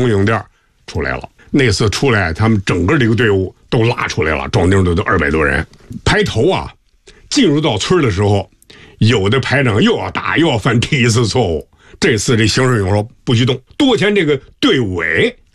雄鹰店出来了。那次出来，他们整个这个队伍都拉出来了，庄丁都200多人。排头啊，进入到村的时候，有的排长又要打又要犯第一次错误。这次这邢世勇说不许动，多前这个队尾